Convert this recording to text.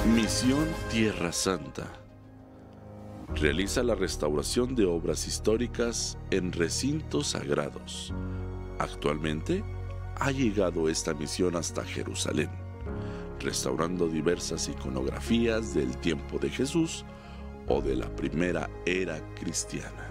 Misión Tierra Santa. Realiza la restauración de obras históricas en recintos sagrados. Actualmente ha llegado esta misión hasta Jerusalén, restaurando diversas iconografías del tiempo de Jesús o de la primera era cristiana.